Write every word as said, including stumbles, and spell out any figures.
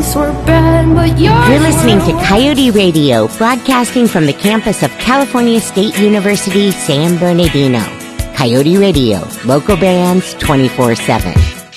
both were bad, but yours You're listening to were- Coyote Radio, broadcasting from the campus of California State University, San Bernardino. Coyote Radio, local bands twenty-four seven.